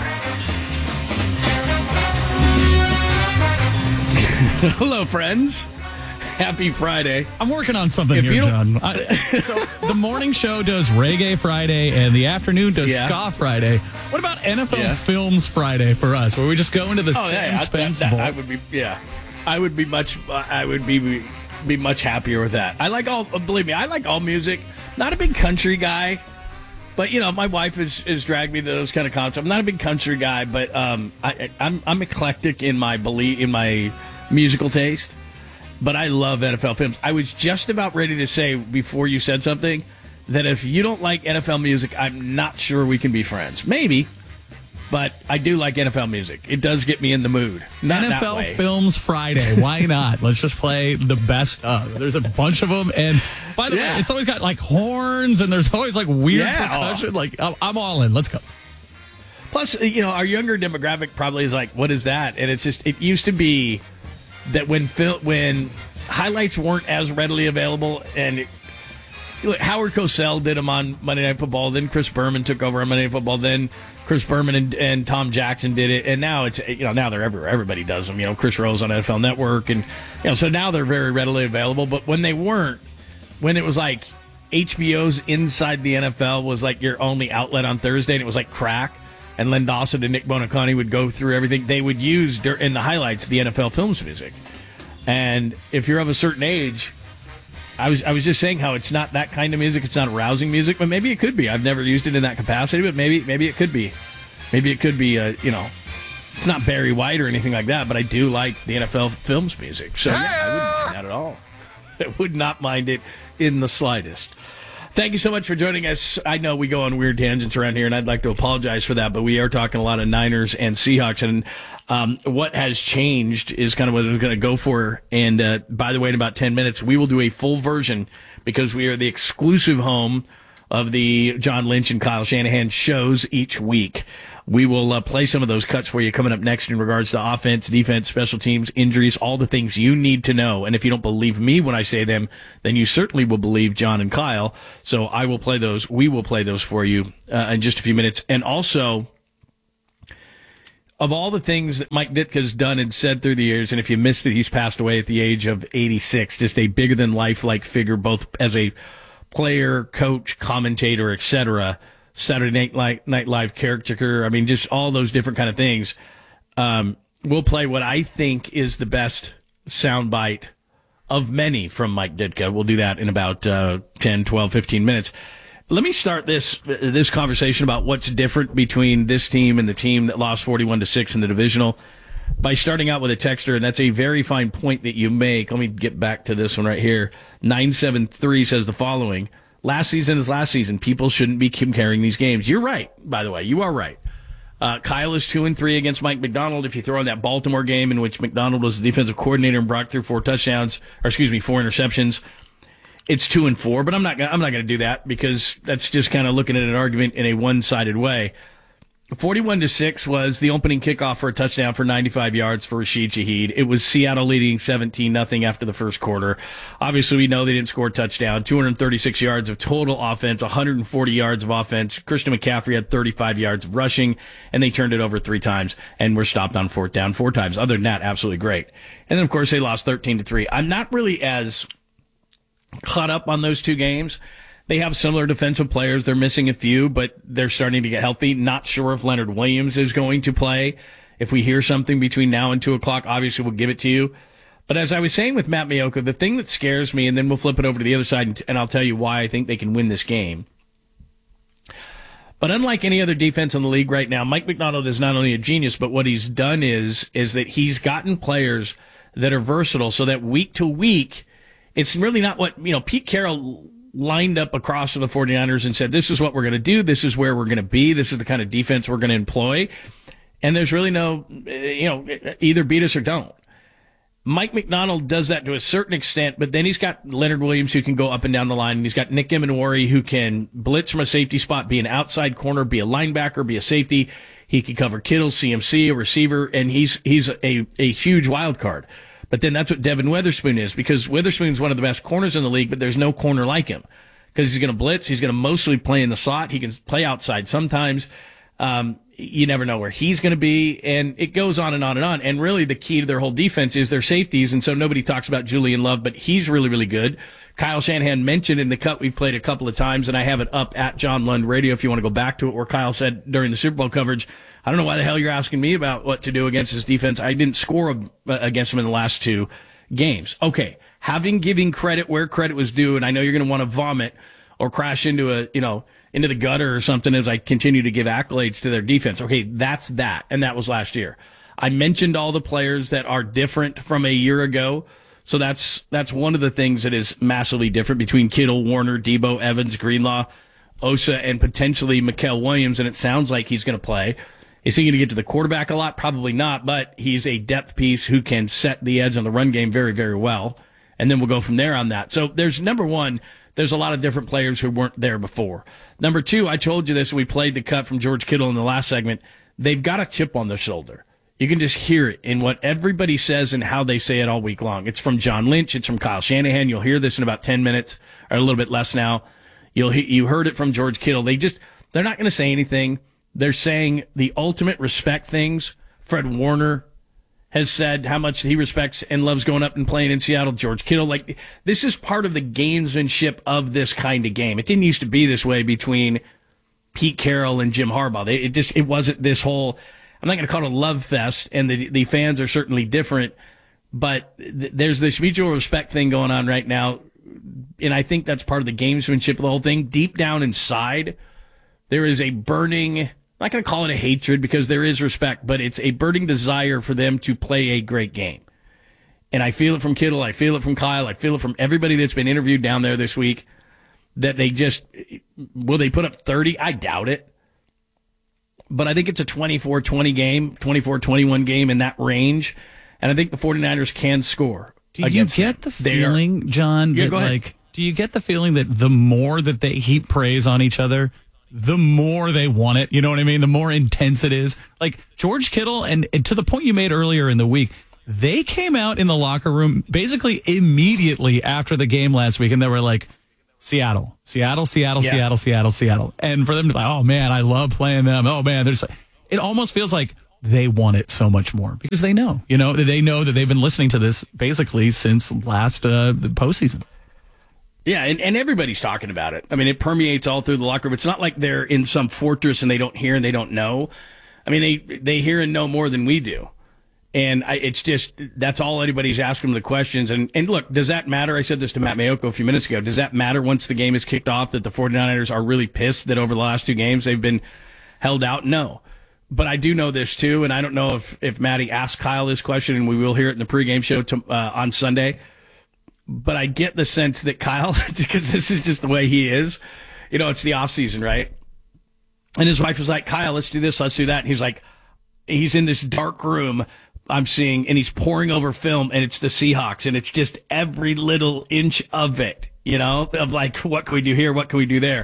Hello, friends. Happy Friday. I'm working on something if here, John. I, so the morning show does Reggae Friday, and the afternoon does yeah. Ska Friday. What about N F L yeah. Films Friday for us, where we just go into the oh, Sam yeah, Spence that, Bowl? I would be, yeah, I would be much, I would be be much happier with that. I like all, believe me, I like all music. Not a big country guy, but you know, my wife has has dragged me to those kind of concerts. I'm not a big country guy, but um, I, I'm I'm eclectic in my belief in my musical taste. But I love N F L films. I was just about ready to say before you said something that if you don't like N F L music, I'm not sure we can be friends. Maybe, but I do like N F L music. It does get me in the mood. Not N F L that way. Films Friday. Why not? Let's just play the best of. There's a bunch of them. And by the yeah. way, it's always got like horns and there's always like weird yeah. percussion. Like, I'm all in. Let's go. Plus, you know, our younger demographic probably is like, what is that? And it's just, it used to be that when fil- when highlights weren't as readily available, and it, Howard Cosell did them on Monday Night Football, then Chris Berman took over on Monday Night Football, then Chris Berman and, and Tom Jackson did it, and now it's, you know, now they're everywhere. Everybody does them. You know, Chris Rose on N F L Network, and you know, so now they're very readily available. But when they weren't, when it was like H B O's Inside the N F L was like your only outlet on Thursday, and it was like crack. And Len Dawson and Nick Bonacani would go through everything. They would use in the highlights the N F L Films music. And if you're of a certain age, I was I was just saying how it's not that kind of music. It's not rousing music, but maybe it could be. I've never used it in that capacity, but maybe maybe it could be. Maybe it could be, uh, you know, it's not Barry White or anything like that, but I do like the N F L Films music. So, yeah, I wouldn't mind that at all. I would not mind it in the slightest. Thank you so much for joining us. I know we go on weird tangents around here, and I'd like to apologize for that, but we are talking a lot of Niners and Seahawks, and um, what has changed is kind of what I was going to go for. And uh, by the way, in about ten minutes, we will do a full version because we are the exclusive home of the John Lynch and Kyle Shanahan shows each week. We will uh, play some of those cuts for you coming up next in regards to offense, defense, special teams, injuries, all the things you need to know. And if you don't believe me when I say them, then you certainly will believe John and Kyle. So I will play those. We will play those for you uh, in just a few minutes. And also, of all the things that Mike Ditka's done and said through the years, and if you missed it, he's passed away at the age of eighty-six, just a bigger-than-life-like figure, both as a player, coach, commentator, et cetera, Saturday Night, Night Live character. I mean, just all those different kind of things. Um, we'll play what I think is the best soundbite of many from Mike Ditka. We'll do that in about uh, ten, twelve, fifteen minutes. Let me start this this conversation about what's different between this team and the team that lost forty-one to six in the divisional by starting out with a texter, and that's a very fine point that you make. Let me get back to this one right here. nine seven three says the following. Last season is last season. People shouldn't be comparing these games. You're right, by the way. You are right. Uh, Kyle is two and three against Mike McDonald. If you throw in that Baltimore game in which McDonald was the defensive coordinator and Brock threw four touchdowns, or excuse me, four interceptions, it's two and four. But I'm not gonna, I'm not going to do that because that's just kind of looking at an argument in a one-sided way. forty-one to six was the opening kickoff for a touchdown for ninety-five yards for Rashid Shaheed. It was Seattle leading seventeen nothing after the first quarter. Obviously, we know they didn't score a touchdown. two hundred thirty-six yards of total offense, one hundred forty yards of offense. Christian McCaffrey had thirty-five yards of rushing, and they turned it over three times and were stopped on fourth down four times. Other than that, absolutely great. And then, of course, they lost thirteen to three. I'm not really as caught up on those two games. They have similar defensive players. They're missing a few, but they're starting to get healthy. Not sure if Leonard Williams is going to play. If we hear something between now and two o'clock, obviously we'll give it to you. But as I was saying with Matt Maiocco, the thing that scares me, and then we'll flip it over to the other side, and I'll tell you why I think they can win this game. But unlike any other defense in the league right now, Mike McDonald is not only a genius, but what he's done is, is that he's gotten players that are versatile so that week to week, it's really not what, you know, Pete Carroll lined up across to the 49ers and said, this is what we're going to do. This is where we're going to be. This is the kind of defense we're going to employ. And there's really no, you know, either beat us or don't. Mike McDonald does that to a certain extent, but then he's got Leonard Williams who can go up and down the line. And he's got Nick Emenwari who can blitz from a safety spot, be an outside corner, be a linebacker, be a safety. He can cover Kittle, C M C, a receiver, and he's, he's a, a huge wild card. But then that's what Devin Witherspoon is, because Witherspoon's one of the best corners in the league, but there's no corner like him. Because he's going to blitz, he's going to mostly play in the slot, he can play outside sometimes. Um, you never know where he's going to be, and it goes on and on and on. And really the key to their whole defense is their safeties, and so nobody talks about Julian Love, but he's really, really good. Kyle Shanahan mentioned in the cut we've played a couple of times, and I have it up at John Lund Radio if you want to go back to it, where Kyle said during the Super Bowl coverage, I don't know why the hell you're asking me about what to do against this defense. I didn't score against them in the last two games. Okay, having giving credit where credit was due, and I know you're going to want to vomit or crash into a, you know, into the gutter or something as I continue to give accolades to their defense. Okay, that's that, and that was last year. I mentioned all the players that are different from a year ago, so that's that's one of the things that is massively different between Kittle, Warner, Debo, Evans, Greenlaw, Osa, and potentially Mikael Williams, and it sounds like he's going to play. Is he going to get to the quarterback a lot? Probably not, but he's a depth piece who can set the edge on the run game very, very well. And then we'll go from there on that. So there's, number one, there's a lot of different players who weren't there before. Number two, I told you this, we played the cut from George Kittle in the last segment. They've got a chip on their shoulder. You can just hear it in what everybody says and how they say it all week long. It's from John Lynch. It's from Kyle Shanahan. You'll hear this in about ten minutes, or a little bit less now. You'll You heard it from George Kittle. They just, they're not going to say anything. They're saying the ultimate respect things. Fred Warner has said how much he respects and loves going up and playing in Seattle. George Kittle, like, this is part of the gamesmanship of this kind of game. It didn't used to be this way between Pete Carroll and Jim Harbaugh. They, it just, it wasn't this whole, I'm not going to call it a love fest, and the the fans are certainly different, but th- there's this mutual respect thing going on right now and I think that's part of the gamesmanship of the whole thing. Deep down inside, there is a burning, I'm not going to call it a hatred because there is respect, but it's a burning desire for them to play a great game. And I feel it from Kittle, I feel it from Kyle, I feel it from everybody that's been interviewed down there this week, that they just, will they put up thirty? I doubt it. But I think it's a twenty-four twenty game, twenty-four twenty-one game in that range. And I think the 49ers can score. Do you get the feeling, They're, John, yeah, that go ahead. like, do you get the feeling that the more that they heap praise on each other, the more they want it? You know what I mean? The more intense it is. Like George Kittle, and, and to the point you made earlier in the week, they came out in the locker room basically immediately after the game last week, and they were like, Seattle, Seattle, Seattle, yeah. Seattle, Seattle, Seattle. And for them to be like, oh, man, I love playing them. Oh, man, there's it almost feels like they want it so much more because they know, you know, they know that they've been listening to this basically since last uh, the postseason. Yeah, and, and everybody's talking about it. I mean, it permeates all through the locker room. It's not like they're in some fortress and they don't hear and they don't know. I mean, they, they hear and know more than we do. And I, it's just, that's all anybody's asking them the questions. And, and look, does that matter? I said this to Matt Mayoko a few minutes ago. Does that matter once the game is kicked off that the 49ers are really pissed that over the last two games they've been held out? No. But I do know this, too, and I don't know if, if Matty asked Kyle this question, and we will hear it in the pregame show to, uh, on Sunday. But I get the sense that Kyle, because this is just the way he is, you know, it's the offseason, right? And his wife was like, Kyle, let's do this, let's do that. And he's like, he's in this dark room, I'm seeing, and he's pouring over film, and it's the Seahawks, and it's just every little inch of it, you know, of like, what can we do here? What can we do there?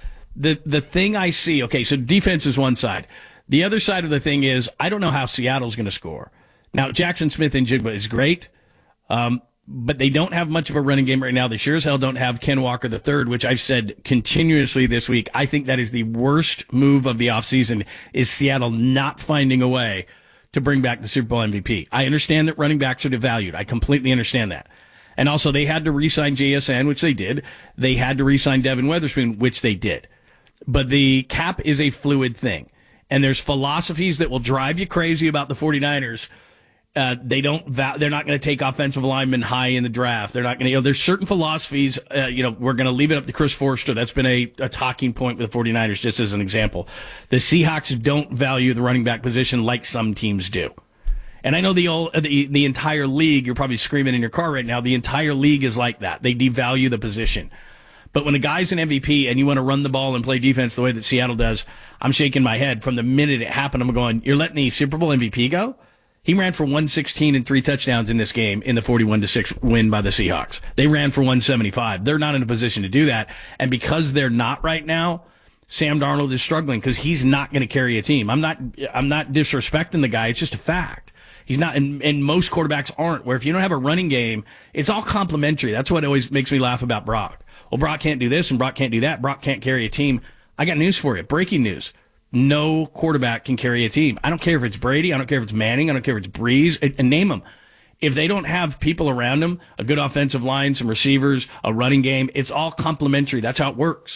The the thing I see, okay, so defense is one side. The other side of the thing is, I don't know how Seattle's going to score. Now, Jackson Smith-Njigba is great, um, but they don't have much of a running game right now. They sure as hell don't have Ken Walker the third, which I've said continuously this week. I think that is the worst move of the offseason, is Seattle not finding a way to bring back the Super Bowl M V P. I understand that running backs are devalued. I completely understand that. And also, they had to re-sign J S N, which they did. They had to re-sign Devin Witherspoon, which they did. But the cap is a fluid thing. And there's philosophies that will drive you crazy about the 49ers. Uh, they don't, va- they're not going to take offensive linemen high in the draft. They're not going to, you know, there's certain philosophies, uh, you know, we're going to leave it up to Chris Forster. That's been a, a talking point with the 49ers, just as an example. The Seahawks don't value the running back position like some teams do. And I know the, old, the, the entire league, you're probably screaming in your car right now, the entire league is like that. They devalue the position. But when a guy's an M V P and you want to run the ball and play defense the way that Seattle does, I'm shaking my head. From the minute it happened, I'm going, you're letting the Super Bowl M V P go? He ran for one sixteen and three touchdowns in this game in the forty-one to six win by the Seahawks. They ran for one seventy-five. They're not in a position to do that. And because they're not right now, Sam Darnold is struggling because he's not going to carry a team. I'm not, I'm not disrespecting the guy. It's just a fact. He's not, and, and most quarterbacks aren't, where if you don't have a running game, it's all complimentary. That's what always makes me laugh about Brock. Well, Brock can't do this and Brock can't do that. Brock can't carry a team. I got news for you. Breaking news. No quarterback can carry a team. I don't care if it's Brady. I don't care if it's Manning. I don't care if it's Breeze. And name them. If they don't have people around them, a good offensive line, some receivers, a running game, it's all complimentary. That's how it works.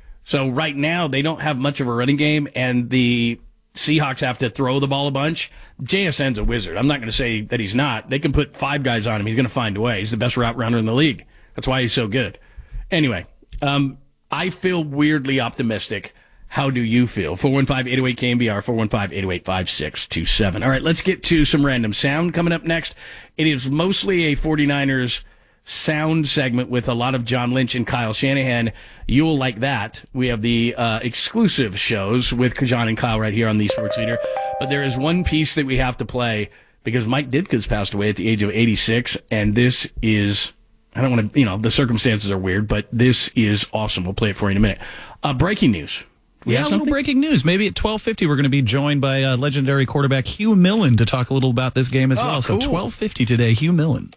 So right now, they don't have much of a running game, and the Seahawks have to throw the ball a bunch. J S N's a wizard. I'm not going to say that he's not. They can put five guys on him. He's going to find a way. He's the best route runner in the league. That's why he's so good. Anyway, um, I feel weirdly optimistic. How do you feel? four one five, eight oh eight, K M B R, four one five, eight oh eight, five six two seven. All right, let's get to some random sound coming up next. It is mostly a 49ers sound segment with a lot of John Lynch and Kyle Shanahan. You'll like that. We have the uh, exclusive shows with John and Kyle right here on the Sports Leader. But there is one piece that we have to play because Mike Ditka's passed away at the age of eighty-six, and this is... I don't want to, you know, the circumstances are weird, but this is awesome. We'll play it for you in a minute. Uh, breaking news. We yeah, a little breaking news. Maybe at twelve fifty, we're going to be joined by uh, legendary quarterback Hugh Millen to talk a little about this game as oh, well. Cool. So twelve fifty today, Hugh Millen.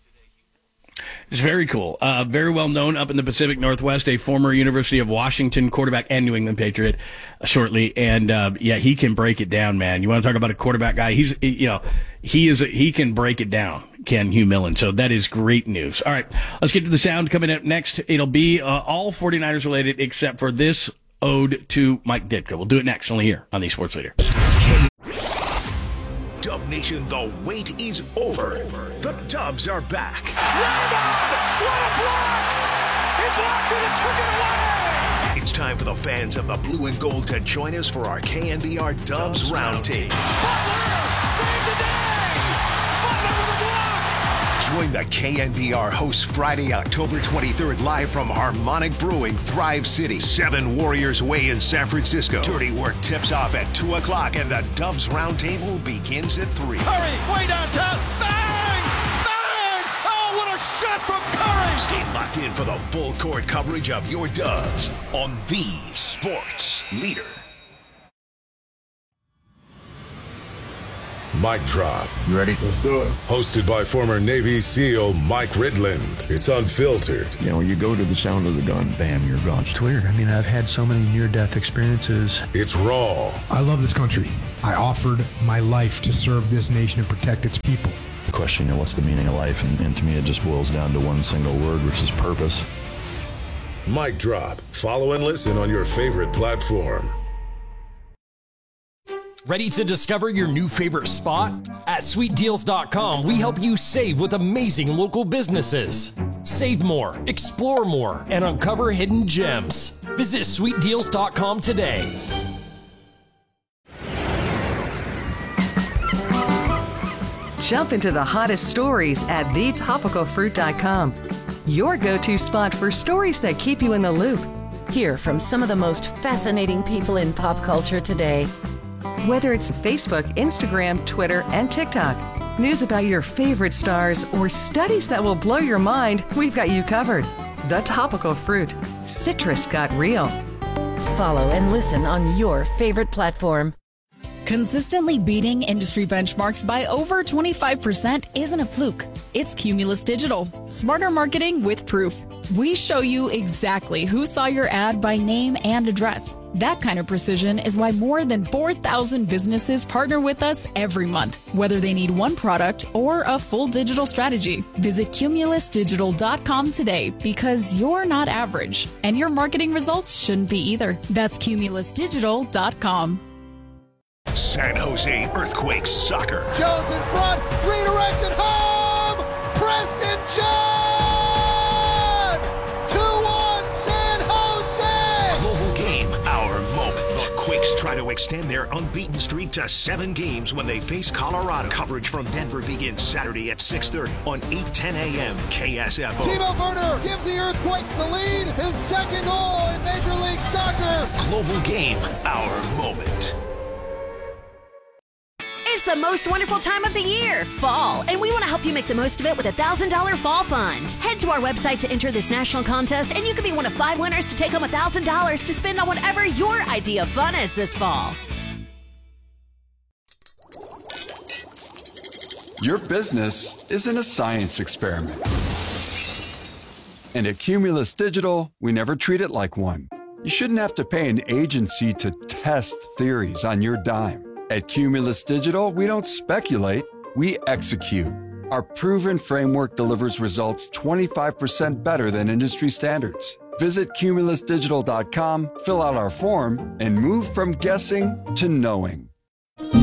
It's very cool. Uh, very well known up in the Pacific Northwest, a former University of Washington quarterback and New England Patriot uh, shortly. And, uh, yeah, he can break it down, man. You want to talk about a quarterback guy? He's, you know, he is, a, he can break it down, Ken Hugh Millen. So that is great news. All right, let's get to the sound coming up next. It'll be uh, all 49ers related except for this ode to Mike Ditka. We'll do it next, only here on the Sports Leader. Dub Nation, the wait is over. The Dubs are back. Draymond, what a block! It's locked and it took it away. It's time for the fans of the blue and gold to join us for our K N B R Dubs Roundtable. Save the day. Butler with a block. Join the K N B R hosts Friday, October twenty-third, live from Harmonic Brewing, Thrive City, Seven Warriors Way in San Francisco. Dirty Work tips off at two o'clock, and the Dubs Roundtable begins at three. Curry, way downtown. Bang! Bang! Oh, what a shot from Curry! Stay locked in for the full court coverage of your Dubs on the Sports Leader. Mic Drop. You ready? Let's do it. Hosted by former Navy SEAL Mike Ridland. It's unfiltered. You know, you go to the sound of the gun, bam, you're gone. It's weird. I mean, I've had so many near-death experiences. It's raw. I love this country. I offered my life to serve this nation and protect its people. The question, you know, what's the meaning of life? And, and to me, it just boils down to one single word, which is purpose. Mic Drop. Follow and listen on your favorite platform. Ready to discover your new favorite spot? At sweet deals dot com, we help you save with amazing local businesses. Save more, explore more, and uncover hidden gems. Visit sweet deals dot com today. Jump into the hottest stories at the topical fruit dot com. Your go-to spot for stories that keep you in the loop. Hear from some of the most fascinating people in pop culture today. Whether it's Facebook, Instagram, Twitter, and TikTok, news about your favorite stars, or studies that will blow your mind, we've got you covered. The Topical Fruit. Citrus got real. Follow and listen on your favorite platform. Consistently beating industry benchmarks by over twenty-five percent isn't a fluke. It's Cumulus Digital. Smarter marketing with proof. We show you exactly who saw your ad by name and address. That kind of precision is why more than four thousand businesses partner with us every month, whether they need one product or a full digital strategy. Visit cumulus digital dot com today, because you're not average, and your marketing results shouldn't be either. That's cumulus digital dot com. San Jose Earthquakes Soccer. Jones in front, redirected home. Preston John. two one San Jose. Global game, our moment. The Quakes try to extend their unbeaten streak to seven games when they face Colorado. Coverage from Denver begins Saturday at six thirty on eight ten a.m. K S F O. Timo Werner gives the Earthquakes the lead. His second goal in Major League Soccer. Global game, our moment. It's the most wonderful time of the year, fall, and we want to help you make the most of it with a one thousand dollars Fall Fund. Head to our website to enter this national contest, and you can be one of five winners to take home one thousand dollars to spend on whatever your idea of fun is this fall. Your business isn't a science experiment. And at Cumulus Digital, we never treat it like one. You shouldn't have to pay an agency to test theories on your dime. At Cumulus Digital, we don't speculate, we execute. Our proven framework delivers results twenty-five percent better than industry standards. Visit cumulus digital dot com, fill out our form, and move from guessing to knowing.